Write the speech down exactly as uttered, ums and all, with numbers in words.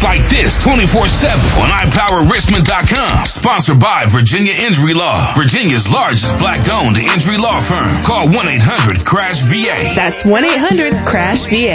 just like this twenty-four seven on I power Richmond dot com. Sponsored by Virginia Injury Law, Virginia's largest black-owned injury law firm. Call one eight hundred crash V A. That's one eight hundred crash V A.